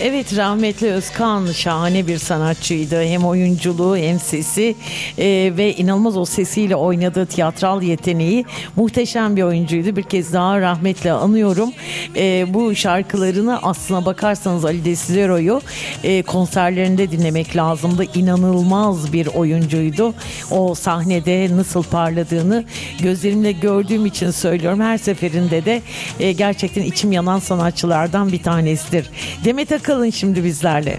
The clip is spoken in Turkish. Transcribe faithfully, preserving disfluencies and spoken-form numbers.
Evet, rahmetli Özkan şahane bir sanatçıydı. Hem oyunculuğu hem sesi e, ve inanılmaz o sesiyle oynadığı tiyatral yeteneği, muhteşem bir oyuncuydu. Bir kez daha rahmetle anıyorum. E, bu şarkılarını aslına bakarsanız Ali Desidero'yu e, konserlerinde dinlemek lazımdı. İnanılmaz bir oyuncuydu. O sahnede nasıl parladığını gözlerimle gördüğüm için söylüyorum. Her seferinde de e, gerçekten içim yanan sanatçılardan bir tanesidir. Demet Akalın şimdi bizlerle.